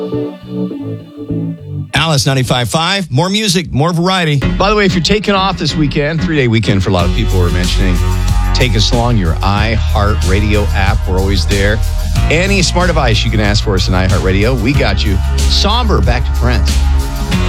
Alice 95.5. More music, more variety. By the way, if you're taking off this weekend, 3-day weekend for a lot of people we're mentioning, take us along your iHeartRadio app. We're always there. Any smart device you can ask for us in iHeartRadio. We got you. Somber, back to Friends.